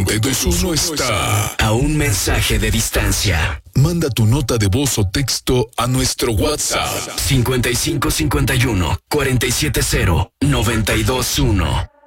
92.1 está a un mensaje de distancia. Manda tu nota de voz o texto a nuestro WhatsApp 5551 470 921.